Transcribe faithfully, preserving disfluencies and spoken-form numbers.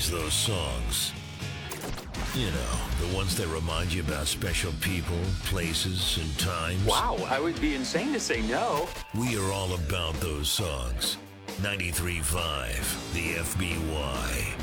recognize those songs. You know, the ones that remind you about special people, places, and times. Wow, I would be insane to say no. We are all about those songs. ninety-three point five, the F B Y.